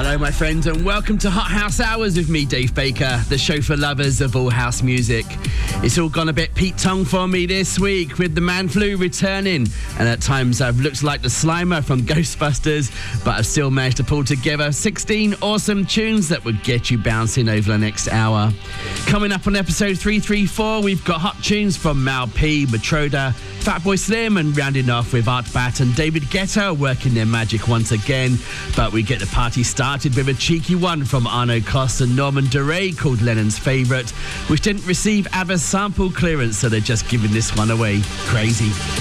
Hello, my friends, and welcome to Hot House Hours with me, Dave Baker, the show for lovers of all house music. It's all gone a bit Pete Tong for me this week, with the man flu returning, and at times I've looked like the Slimer from Ghostbusters, but I've still managed to pull together 16 awesome tunes that would get you bouncing over the next hour. Coming up on episode 334, we've got hot tunes from Mal P, Matroda, Fatboy Slim, and rounding off with Art Bat and David Guetta working their magic once again. But we get the party started with a cheeky one from Arno Cost and Norman Doray called Lennon's Favourite, which didn't receive ABBA's sample clearance, so they're just giving this one away. Crazy.